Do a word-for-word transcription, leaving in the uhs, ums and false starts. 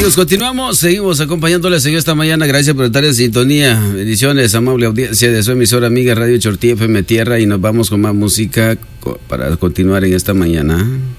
amigos, continuamos, seguimos acompañándoles en esta mañana. Gracias por estar en sintonía. Bendiciones, amable audiencia de su emisora amiga Radio Chortí F M Tierra, y nos vamos con más música para continuar en esta mañana.